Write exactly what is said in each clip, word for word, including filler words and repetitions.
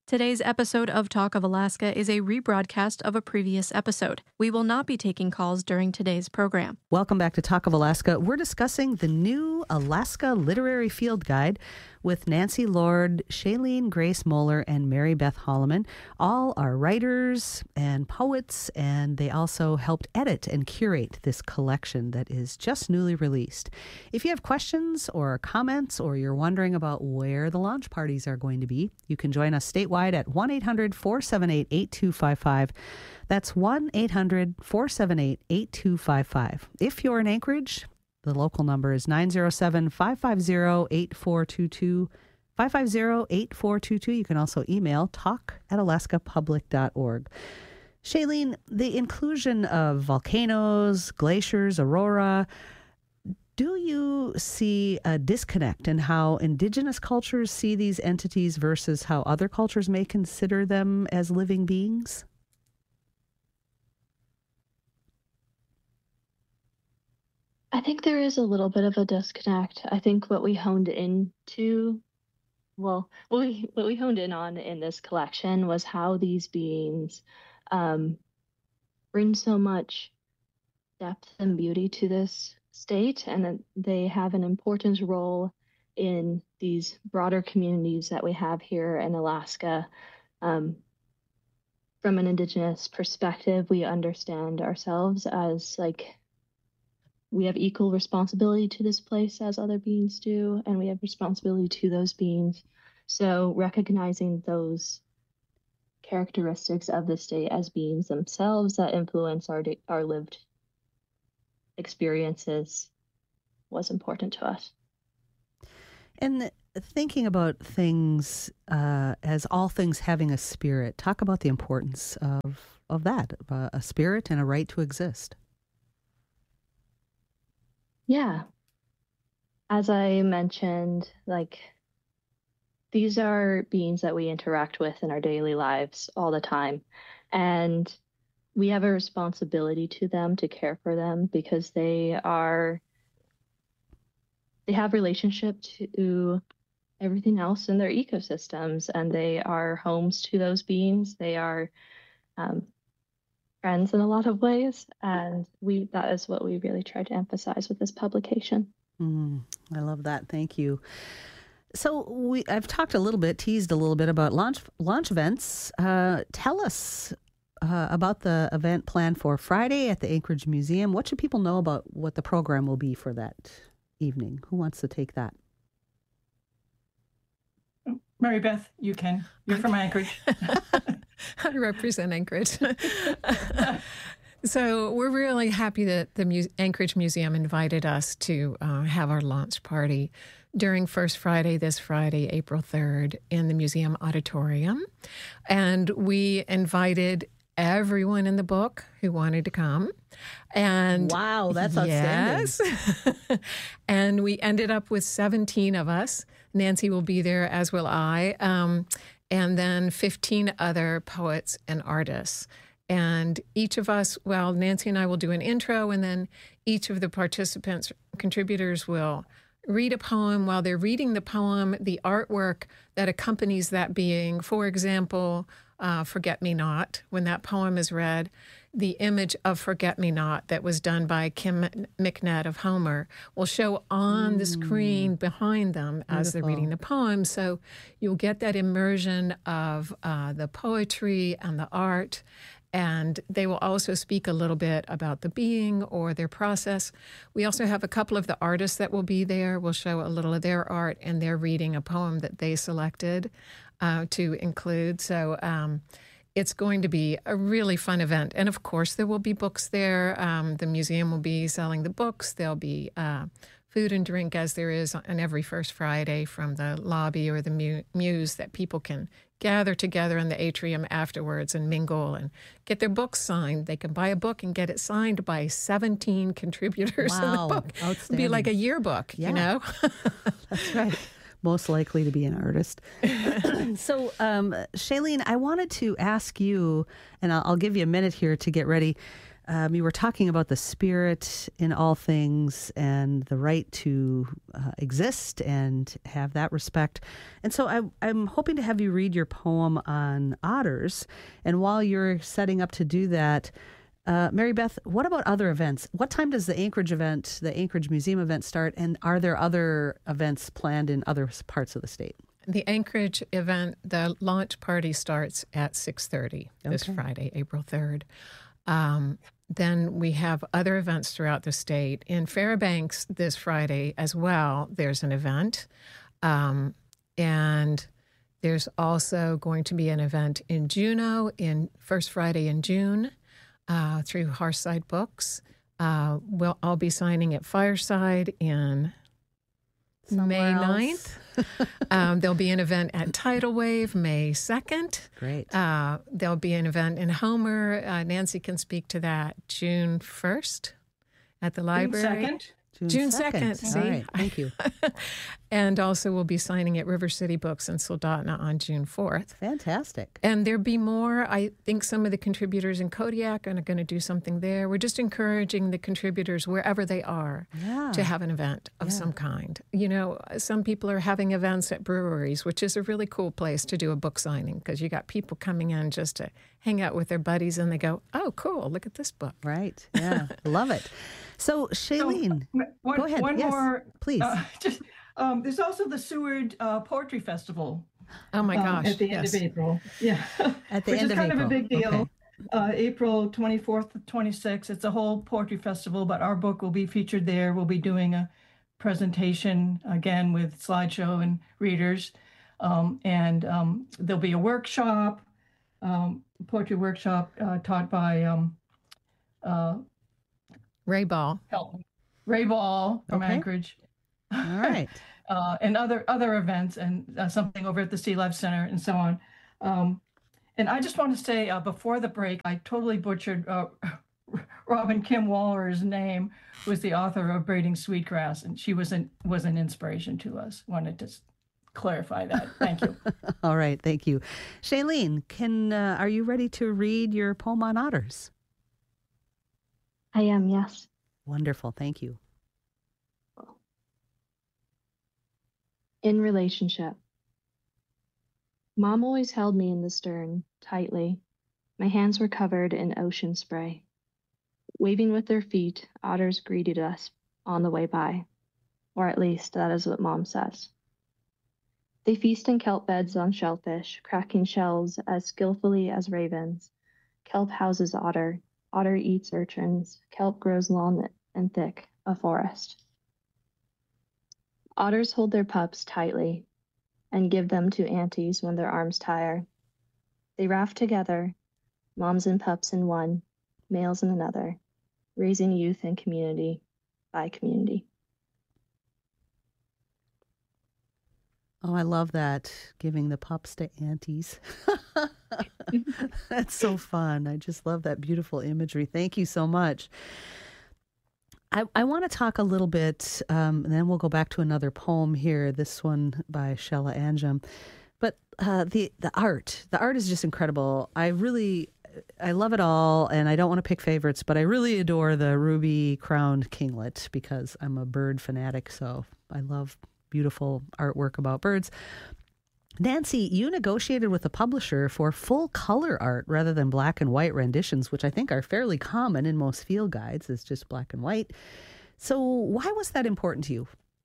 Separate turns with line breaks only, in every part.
Today's episode of Talk of Alaska is a rebroadcast of a previous episode. We will not be taking calls during today's program.
Welcome back to Talk of Alaska. We're discussing the new Alaska Literary Field Guide with Nancy Lord, Shailene Grace Moeller, and Mary Beth Holloman. All are writers and poets, and they also helped edit and curate this collection that is just newly released. If you have questions or comments, or you're wondering about where the launch parties are going to be, you can join us statewide at one eight hundred four seven eight eight two five five. That's one eight hundred four seven eight eight two five five. If you're in Anchorage, the local number is nine zero seven, five five zero, eight four two two, five five zero, eight four two two. You can also email talk at alaska public dot org. Shailene, the inclusion of volcanoes, glaciers, aurora, do you see a disconnect in how Indigenous cultures see these entities versus how other cultures may consider them as living beings?
I think there is a little bit of a disconnect. I think what we honed into, well, what we what we honed in on in this collection was how these beings um, bring so much depth and beauty to this state, and that they have an important role in these broader communities that we have here in Alaska. Um, from an Indigenous perspective, we understand ourselves as like we have equal responsibility to this place as other beings do, and we have responsibility to those beings. So recognizing those characteristics of the state as beings themselves that influence our our lived experiences was important to us.
And thinking about things uh, as all things having a spirit, talk about the importance of, of that, uh, a spirit and a right to exist.
Yeah. As I mentioned, like, these are beings that we interact with in our daily lives all the time. And we have a responsibility to them to care for them because they are, they have relationship to everything else in their ecosystems, and they are homes to those beings. They are um, friends in a lot of ways, and we that is what we really try to emphasize with this publication.
Mm, I love that. Thank you. So we I've talked a little bit, teased a little bit about launch launch events. Uh, tell us uh, about the event planned for Friday at the Anchorage Museum. What should people know about what the program will be for that evening? Who wants to take that?
Mary Beth, you can. You're from Anchorage.
I represent Anchorage. So we're really happy that the Mu- Anchorage Museum invited us to uh, have our launch party during First Friday, this Friday, April third, in the museum auditorium. And we invited everyone in the book who wanted to come. And
wow, that's outstanding.
Yes. And we ended up with seventeen of us. Nancy will be there, as will I. Um, and then fifteen other poets and artists. And each of us, well, Nancy and I will do an intro, and then each of the participants, contributors, will read a poem. While they're reading the poem, the artwork that accompanies that being, for example, uh, Forget Me Not, when that poem is read, the image of Forget Me Not that was done by Kim McNett of Homer will show on mm. the screen behind them as Beautiful. They're reading the poem. So you'll get that immersion of uh, the poetry and the art. And they will also speak a little bit about the being or their process. We also have a couple of the artists that will be there. We'll show a little of their art, and they're reading a poem that they selected uh, to include. So um, it's going to be a really fun event. And of course, there will be books there. Um, the museum will be selling the books. There'll be uh, food and drink, as there is on every first Friday, from the lobby or the mu- muse, that people can gather together in the atrium afterwards and mingle and get their books signed. They can buy a book and get it signed by seventeen contributors
wow.
in the book. It'll be like a yearbook,
yeah.
you know?
That's right. Most likely to be an artist. So, um, Shailene, I wanted to ask you, and I'll, I'll give you a minute here to get ready. Um, you were talking about the spirit in all things and the right to uh, exist and have that respect. And so I, I'm hoping to have you read your poem on otters. And while you're setting up to do that, uh, Mary Beth, what about other events? What time does the Anchorage event, the Anchorage Museum event start? And are there other events planned in other parts of the state?
The Anchorage event, the launch party starts at six thirty this
Okay.
Friday, April third. Um, then we have other events throughout the state. In Fairbanks this Friday as well, there's an event. Um, and there's also going to be an event in Juneau, in first Friday in June, uh, through Hearthside Books. Uh, we'll, I'll be signing at Fireside in
Somewhere
May
else.
ninth. um, there'll be an event at Tidal Wave May second.
Great.
Uh, there'll be an event in Homer. Uh, Nancy can speak to that June first at the
June
library.
second.
June second, see?
All right. Thank you.
And also we'll be signing at River City Books in Soldotna on June fourth.
Fantastic.
And there'll be more. I think some of the contributors in Kodiak are going to do something there. We're just encouraging the contributors wherever they are
Yeah.
to have an event of
Yeah.
some kind. You know, some people are having events at breweries, which is a really cool place to do a book signing because you got people coming in just to hang out with their buddies and they go, oh, cool, look at this book.
Right. Yeah. Love it. So, Shailene,
So, one,
go ahead.
One
Yes,
more,
please.
uh, just um, there's also the Seward uh, Poetry Festival.
Oh, my
um,
gosh.
at the
yes.
end of April. Yeah,
At the
which
end
is
of
kind
April.
of a big deal.
Okay.
Uh, April twenty-fourth to twenty-sixth. It's a whole poetry festival, but our book will be featured there. We'll be doing a presentation again with slideshow and readers, um, and um, there'll be a workshop, um, poetry workshop uh, taught by um, uh,
Ray Ball.
help me, Ray Ball from
Okay.
Anchorage.
All right.
uh, and other other events and uh, something over at the Sea Life Center and so on. Um, and I just want to say uh, before the break, I totally butchered uh, Robin Kim Waller's name, who was the author of Braiding Sweetgrass, and she was an was an inspiration to us. Wanted to s- clarify that. Thank you.
All right. Thank you. Shailene, can, uh, are you ready to read your poem on otters?
I am, yes.
Wonderful. Thank you.
In relationship. Mom always held me in the stern, tightly. My hands were covered in ocean spray. Waving with their feet, otters greeted us on the way by. Or at least, that is what Mom says. They feast in kelp beds on shellfish, cracking shells as skillfully as ravens. Kelp houses otter. Otter eats urchins. Kelp grows long and thick, a forest. Otters hold their pups tightly and give them to aunties when their arms tire. They raft together, moms and pups in one, males in another, raising youth and community by community.
Oh, I love that. Giving the pups to aunties. That's so fun. I just love that beautiful imagery. Thank you so much. I, I want to talk a little bit, um, and then we'll go back to another poem here, this one by Shella Anjum. But uh, the, the art, the art is just incredible. I really, I love it all, and I don't want to pick favorites, but I really adore the ruby-crowned kinglet because I'm a bird fanatic, so I love beautiful artwork about birds. Nancy, you negotiated with a publisher for full color art rather than black and white renditions, which I think are fairly common in most field guides. It's just black and white. So why was that important to you?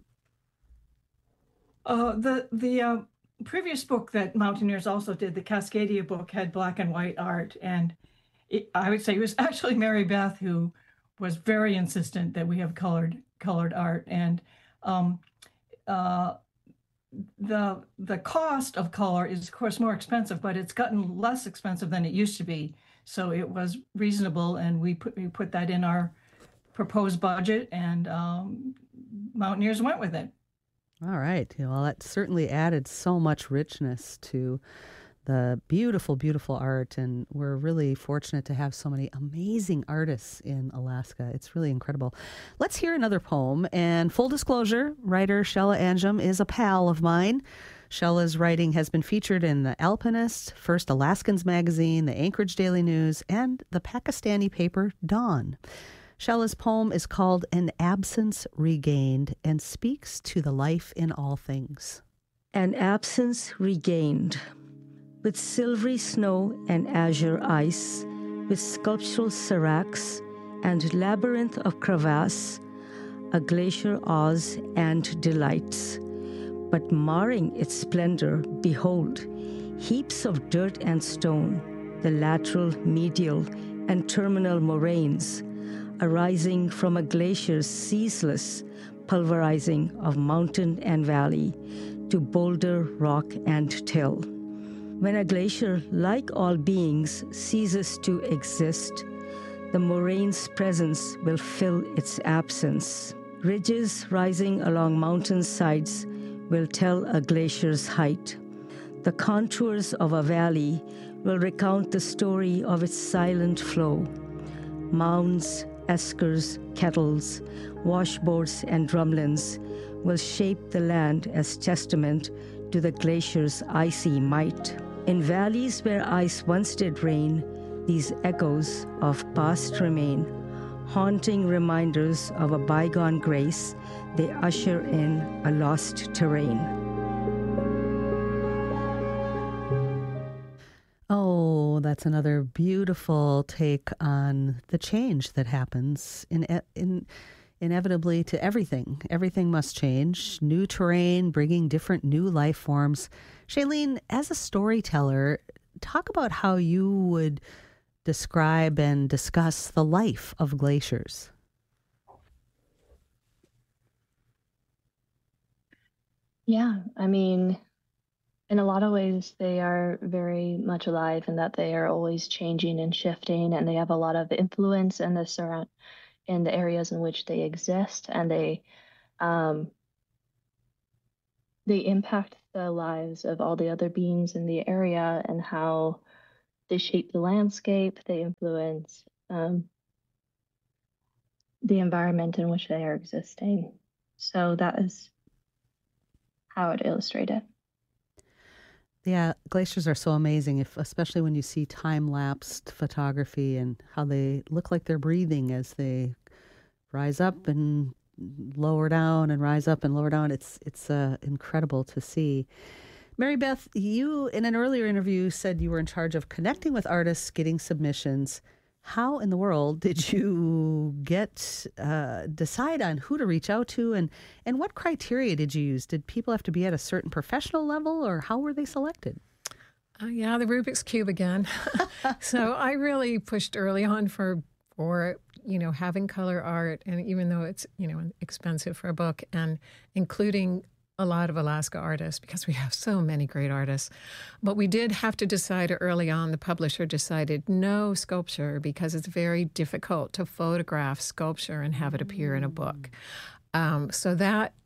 Uh, the the uh, previous book that Mountaineers also did, the Cascadia book, had black and white art, and it, I would say it was actually Mary Beth who was very insistent that we have colored colored art, and um, uh, the the cost of color is of course more expensive, but it's gotten less expensive than it used to be. So it was reasonable, and we put we put that in our proposed budget, and um, Mountaineers went with it.
All right. Well, that certainly added so much richness to the beautiful, beautiful art. And we're really fortunate to have so many amazing artists in Alaska. It's really incredible. Let's hear another poem. And full disclosure, writer Shella Anjum is a pal of mine. Shella's writing has been featured in The Alpinist, First Alaskans magazine, the Anchorage Daily News, and the Pakistani paper Dawn. Shella's poem is called An Absence Regained and speaks to the life in all things.
An absence regained. With silvery snow and azure ice, with sculptural seracs and labyrinth of crevasse, a glacier awes and delights. But marring its splendor, behold, heaps of dirt and stone, the lateral, medial, and terminal moraines, arising from a glacier's ceaseless pulverizing of mountain and valley to boulder, rock, and till. When a glacier, like all beings, ceases to exist, the moraine's presence will fill its absence. Ridges rising along mountain sides will tell a glacier's height. The contours of a valley will recount the story of its silent flow. Mounds, eskers, kettles, washboards, and drumlins will shape the land as testament to the glacier's icy might. In valleys where ice once did reign, these echoes of past remain, haunting reminders of a bygone grace. They usher in a lost terrain.
Oh, that's another beautiful take on the change that happens in, in inevitably to everything. Everything must change. New terrain, bringing different new life forms. Shailene, as a storyteller, talk about how you would describe and discuss the life of glaciers.
Yeah, I mean, in a lot of ways, they are very much alive in that they are always changing and shifting, and they have a lot of influence in the surround in the areas in which they exist, and they um, they impact the lives of all the other beings in the area and how they shape the landscape. They influence um, the environment in which they are existing. So that is how I would illustrate it.
Yeah, glaciers are so amazing, if especially when you see time-lapsed photography and how they look like they're breathing as they rise up and lower down and rise up and lower down. It's it's uh, incredible to see. Mary Beth, you in an earlier interview said you were in charge of connecting with artists, getting submissions. How in the world did you get uh, decide on who to reach out to, and and what criteria did you use? Did people have to be at a certain professional level, or how were they selected?
Uh, yeah, the Rubik's Cube again. So I really pushed early on for for you know having color art, and even though it's you know expensive for a book, and including a lot of Alaska artists, because we have so many great artists. But we did have to decide early on, the publisher decided no sculpture, because it's very difficult to photograph sculpture and have it appear in a book. Um, so that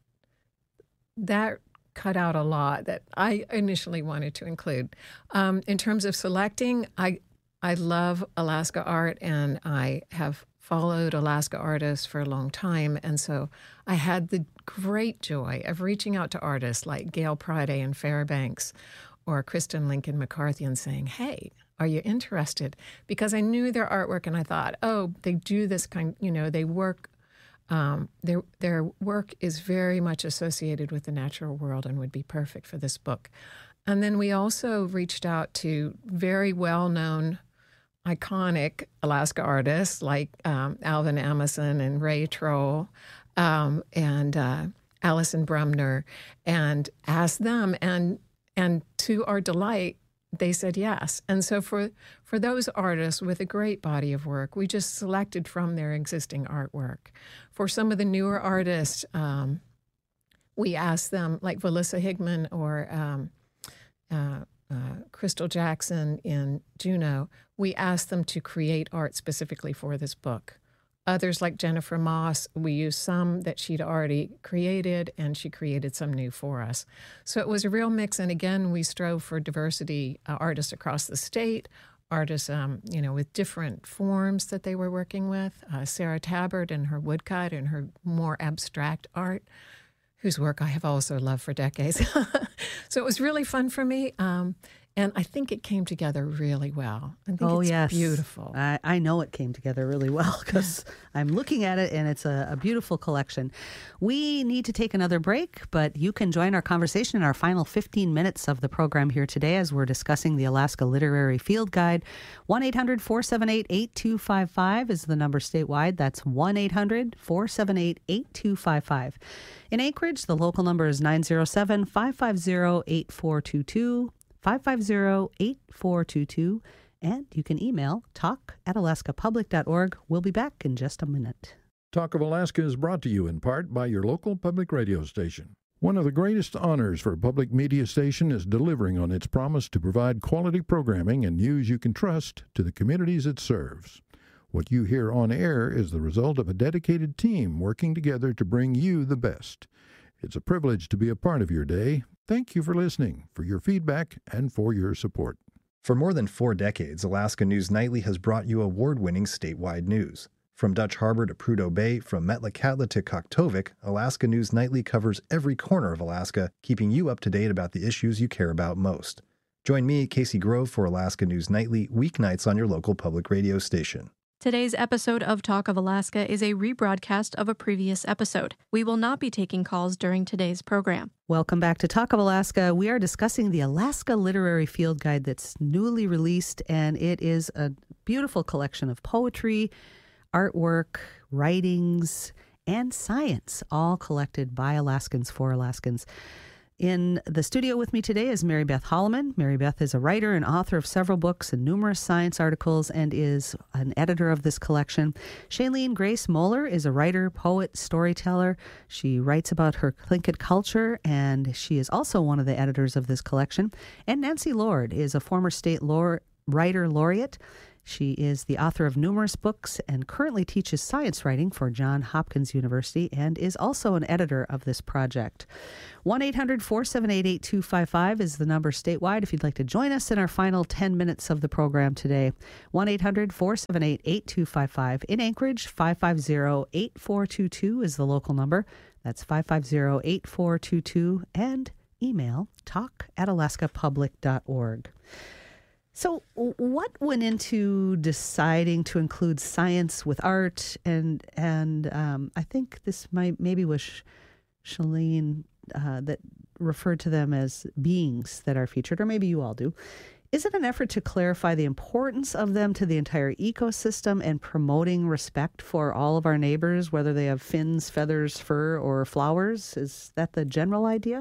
that cut out a lot that I initially wanted to include. Um, in terms of selecting, I I love Alaska art, and I have followed Alaska artists for a long time. And so I had the great joy of reaching out to artists like Gail Priday in Fairbanks or Kristen Lincoln McCarthy and saying, hey, are you interested? Because I knew their artwork, and I thought, oh, they do this kind, you know, they work, um, their, their work is very much associated with the natural world and would be perfect for this book. And then we also reached out to very well-known iconic Alaska artists like um, Alvin Amundsen and Ray Troll um, and uh, Alison Brumner, and asked them, and and to our delight, they said yes. And so for for those artists with a great body of work, we just selected from their existing artwork. For some of the newer artists, um, we asked them, like Valissa Higman or um, uh, Uh, Crystal Jackson in Juneau, we asked them to create art specifically for this book. Others, like Jennifer Moss, we used some that she'd already created, and she created some new for us. So it was a real mix, and again, we strove for diversity, uh, artists across the state, artists, um, you know, with different forms that they were working with. Uh, Sarah Tabbert and her woodcut and her more abstract art. whose work I have also loved for decades. So it was really fun for me. Um, and I think it came together really well. I think
oh,
it's
yes.
beautiful.
I, I know it came together really well because I'm looking at it and it's a, a beautiful collection. We need to take another break, but you can join our conversation in our final fifteen minutes of the program here today as we're discussing the Alaska Literary Field Guide. one eight hundred four seven eight eight two five five is the number statewide. That's one eight hundred four seven eight eight two five five. In Anchorage, the local number is nine zero seven five five zero eight four two two. five five zero eight four two two, and you can email talk at alaska public dot org. We'll be back in just a minute.
Talk of Alaska is brought to you in part by your local public radio station. One of the greatest honors for a public media station is delivering on its promise to provide quality programming and news you can trust to the communities it serves. What you hear on air is the result of a dedicated team working together to bring you the best. It's a privilege to be a part of your day. Thank you for listening, for your feedback, and for your support.
For more than four decades, Alaska News Nightly has brought you award-winning statewide news. From Dutch Harbor to Prudhoe Bay, from Metlakatla to Koktovik, Alaska News Nightly covers every corner of Alaska, keeping you up to date about the issues you care about most. Join me, Casey Grove, for Alaska News Nightly, weeknights on your local public radio station.
Today's episode of Talk of Alaska is a rebroadcast of a previous episode. We will not be taking calls during today's program.
Welcome back to Talk of Alaska. We are discussing the Alaska Literary Field Guide that's newly released, and it is a beautiful collection of poetry, artwork, writings, and science, all collected by Alaskans for Alaskans. In the studio with me today is Mary Beth Holloman. Mary Beth is a writer and author of several books and numerous science articles and is an editor of this collection. Shailene Grace Moeller is a writer, poet, storyteller. She writes about her Tlingit culture, and she is also one of the editors of this collection. And Nancy Lord is a former state law- writer laureate. She is the author of numerous books and currently teaches science writing for Johns Hopkins University and is also an editor of this project. one eight hundred four seven eight eight two five five is the number statewide if you'd like to join us in our final ten minutes of the program today. one eight hundred four seven eight eight two five five. In Anchorage, five five zero eight four two two is the local number. That's five five zero eight four two two. And email talk at alaska public dot org. So what went into deciding to include science with art? And and um, I think this might maybe was Shailene uh, that referred to them as beings that are featured, or maybe you all do. Is it an effort to clarify the importance of them to the entire ecosystem and promoting respect for all of our neighbors, whether they have fins, feathers, fur, or flowers? Is that the general idea?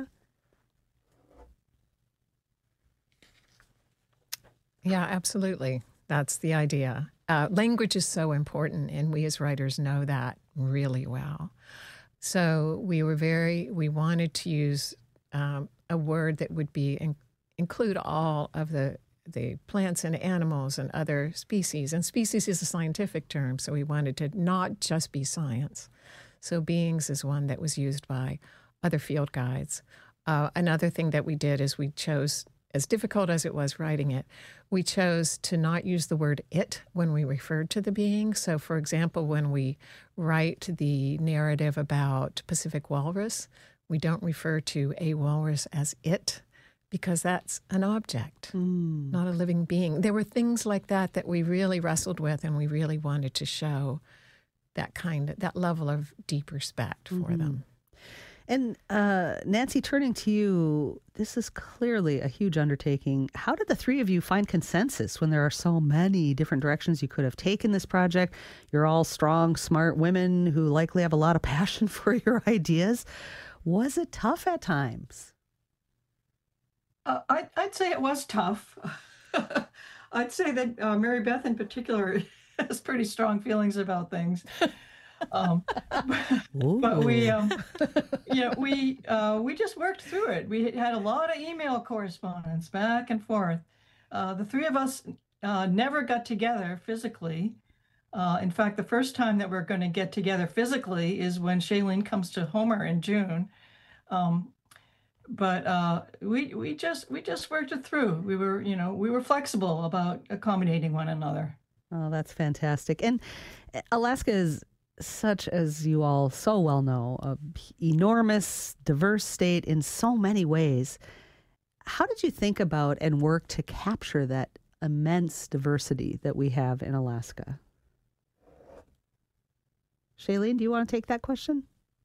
Yeah, absolutely. That's the idea. Uh, language is so important, and we as writers know that really well. So we were very, we wanted to use um, a word that would be in, include all of the the plants and animals and other species. And species is a scientific term, so we wanted to not just be science. So beings is one that was used by other field guides. Uh, another thing that we did is we chose, as difficult as it was writing it, we chose to not use the word it when we referred to the being. So, for example, when we write the narrative about Pacific walrus, we don't refer to a walrus as it because that's an object, mm. not a living being. There were things like that that we really wrestled with, and we really wanted to show that kind of, that level of deep respect for mm-hmm. them.
And uh, Nancy, turning to you, this is clearly a huge undertaking. How did the three of you find consensus when there are so many different directions you could have taken this project? You're all strong, smart women who likely have a lot of passion for your ideas. Was it tough at times?
Uh, I, I'd say it was tough. I'd say that uh, Mary Beth in particular has pretty strong feelings about things. Um, but, but we, um, you know, we uh, we just worked through it. We had a lot of email correspondence back and forth. Uh, the three of us uh, never got together physically. Uh, in fact, the first time that we're going to get together physically is when Shailene comes to Homer in June. Um, but uh, we we just we just worked it through. We were, you know, we were flexible about accommodating one another.
Oh, that's fantastic. And Alaska is such, as you all so well know, a enormous, diverse state in so many ways. How did you think about and work to capture that immense diversity that we have in Alaska? Shailene, do you want to take that question?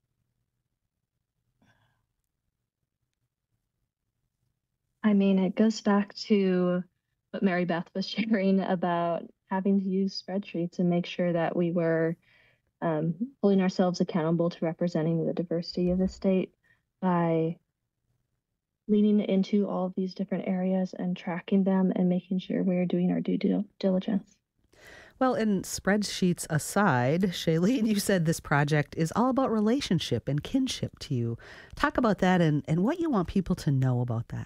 I mean, it goes back to what Mary Beth was sharing about having to use spreadsheets and make sure that we were um, holding ourselves accountable to representing the diversity of the state by leaning into all of these different areas and tracking them and making sure we're doing our due dil- diligence.
Well, and spreadsheets aside, Shailene, you said this project is all about relationship and kinship to you. Talk about that and, and what you want people to know about that.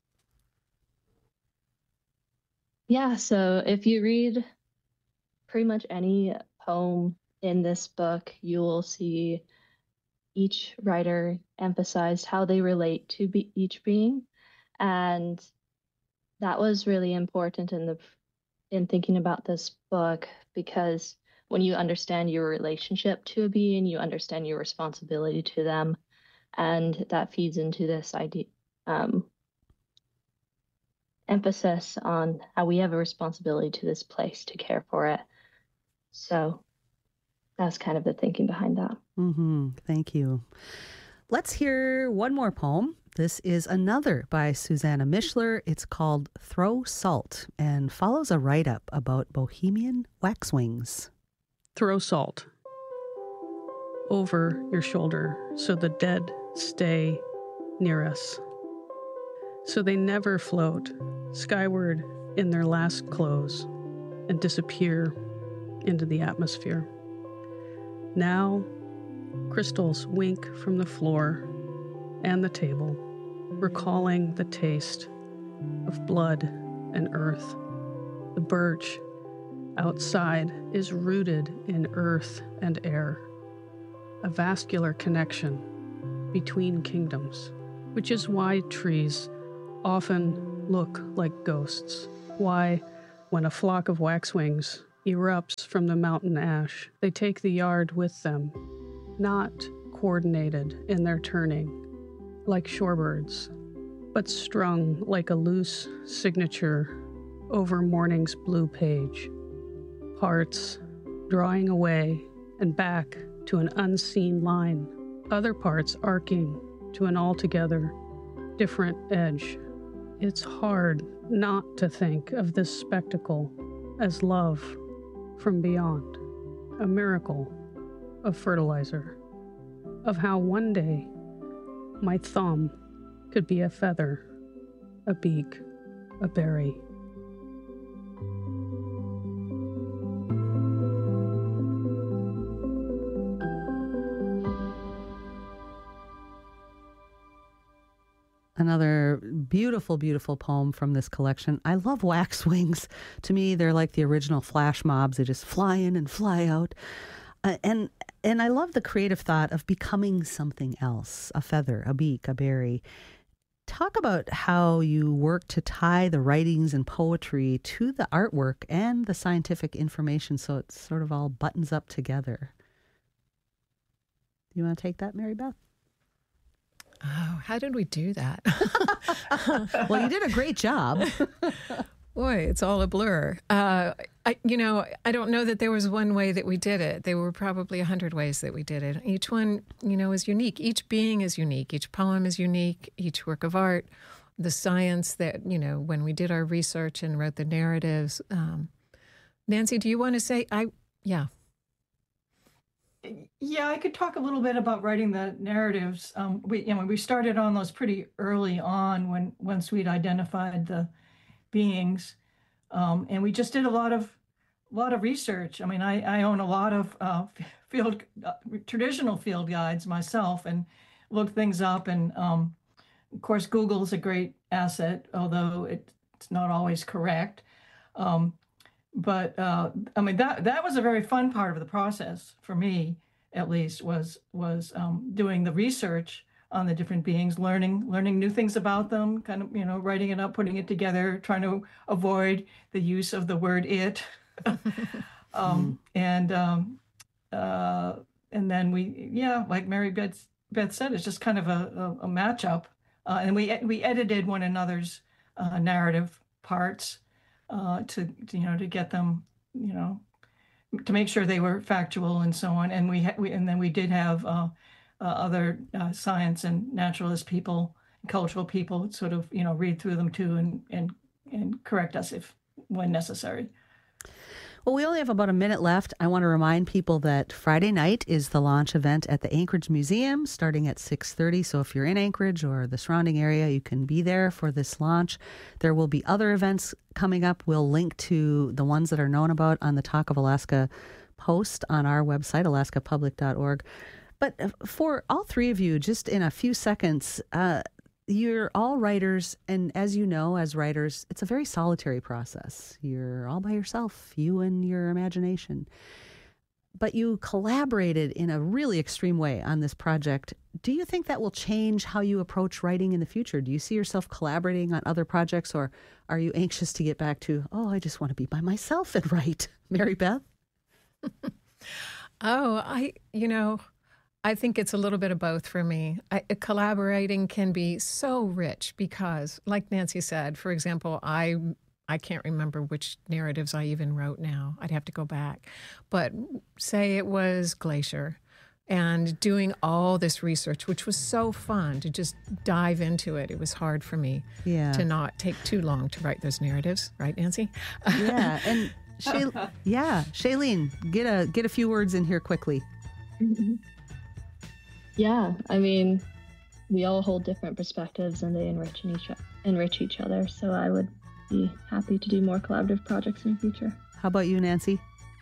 Yeah, so if you read pretty much any poem in this book, you will see each writer emphasized how they relate to be each being. And that was really important in the in thinking about this book, because when you understand your relationship to a being, you understand your responsibility to them. And that feeds into this idea, um, emphasis on how we have a responsibility to this place to care for it. So that's kind of the thinking behind that.
Mm-hmm. Thank you. Let's hear one more poem. This is another by Susanna Mishler. It's called Throw Salt and follows a write-up about Bohemian waxwings.
Throw salt over your shoulder so the dead stay near us, so they never float skyward in their last close and disappear into the atmosphere. Now, crystals wink from the floor and the table, recalling the taste of blood and earth. The birch outside is rooted in earth and air, a vascular connection between kingdoms, which is why trees often look like ghosts. Why, when a flock of waxwings erupts from the mountain ash, they take the yard with them, not coordinated in their turning, like shorebirds, but strung like a loose signature over morning's blue page. Parts drawing away and back to an unseen line, other parts arcing to an altogether different edge. It's hard not to think of this spectacle as love from beyond, a miracle of fertilizer, of how one day my thumb could be a feather, a beak, a berry.
Another beautiful, beautiful poem from this collection. I love waxwings. To me, they're like the original flash mobs. They just fly in and fly out. Uh, and and I love the creative thought of becoming something else, a feather, a beak, a berry. Talk about how you work to tie the writings and poetry to the artwork and the scientific information so it sort of all buttons up together. You want to take that, Mary Beth?
Oh, how did we do that?
Well, you did a great job.
Boy, it's all a blur. Uh, I, you know, I don't know that there was one way that we did it. There were probably a hundred ways that we did it. Each one, you know, is unique. Each being is unique. Each poem is unique. Each work of art, the science that, you know, when we did our research and wrote the narratives. Um, Nancy, do you want to say? I yeah.
Yeah, I could talk a little bit about writing the narratives. Um, we, you know, we started on those pretty early on when once we'd identified the beings, um, and we just did a lot of, lot of research. I mean, I, I own a lot of uh, field uh, traditional field guides myself, and looked things up. And um, of course, Google is a great asset, although it, it's not always correct. Um, But uh, I mean, that that was a very fun part of the process for me, at least, was was um, doing the research on the different beings, learning learning new things about them, kind of, you know, writing it up, putting it together, trying to avoid the use of the word it. um, and um, uh, and then we, yeah, like Mary Beth, Beth said, it's just kind of a, a, a matchup. Uh, and we we edited one another's uh, narrative parts uh, to, to, you know, to get them, you know, to make sure they were factual and so on. And we, ha- we and then we did have uh, uh, other uh, science and naturalist people, cultural people, sort of, you know, read through them too and and and correct us if when necessary.
Well, we only have about a minute left. I want to remind people that Friday night is the launch event at the Anchorage Museum starting at six thirty. So if you're in Anchorage or the surrounding area, you can be there for this launch. There will be other events coming up. We'll link to the ones that are known about on the Talk of Alaska post on our website, alaska public dot org. But for all three of you, just in a few seconds, uh, you're all writers, and as you know, as writers, it's a very solitary process. You're all by yourself, you and your imagination. But you collaborated in a really extreme way on this project. Do you think that will change how you approach writing in the future? Do you see yourself collaborating on other projects, or are you anxious to get back to, oh, I just want to be by myself and write? Mary Beth?
oh, I, you know... I think it's a little bit of both for me. I, collaborating can be so rich because, like Nancy said, for example, I I can't remember which narratives I even wrote now. I'd have to go back. But say it was Glacier and doing all this research, which was so fun to just dive into it. It was hard for me
yeah.
to not take too long to write those narratives. Right, Nancy?
Yeah. And Shay- yeah, Shailene, get a, get a few words in here quickly.
Mm-hmm. Yeah, I mean, we all hold different perspectives and they enrich each enrich each other. So I would be happy to do more collaborative projects in the future.
How about you, Nancy?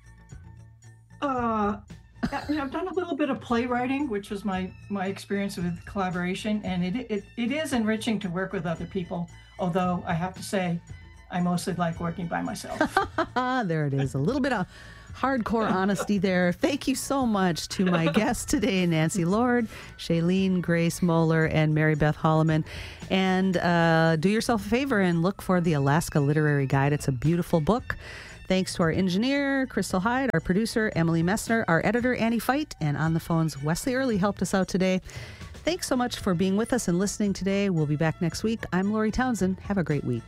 Uh, I've done a little bit of playwriting, which was my my experience with collaboration, and it it, it is enriching to work with other people. Although I have to say, I mostly like working by myself.
There it is, a little bit of hardcore honesty there. Thank you so much to my guests today, Nancy Lord, Shailene Grace Moeller, and Mary Beth Holloman. And uh, do yourself a favor and look for the Alaska Literary Guide. It's a beautiful book. Thanks to our engineer, Crystal Hyde, our producer, Emily Messner, our editor, Annie Fight, and on the phones, Wesley Early helped us out today. Thanks so much for being with us and listening today. We'll be back next week. I'm Lori Townsend. Have a great week.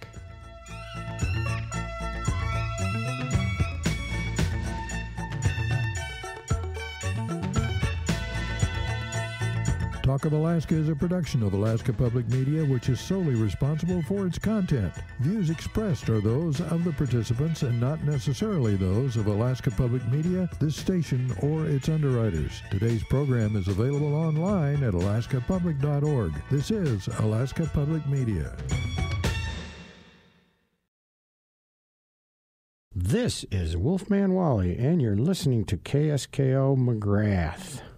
Talk of Alaska is a production of Alaska Public Media, which is solely responsible for its content. Views expressed are those of the participants and not necessarily those of Alaska Public Media, this station, or its underwriters. Today's program is available online at alaska public dot org. This is Alaska Public Media.
This is Wolfman Wally, and you're listening to K S K O McGrath.